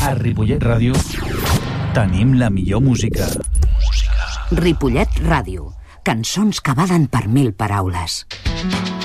A Ripollet Ràdio tenim la millor música. Ripollet Ràdio. Cançons que valen per 1000 paraules.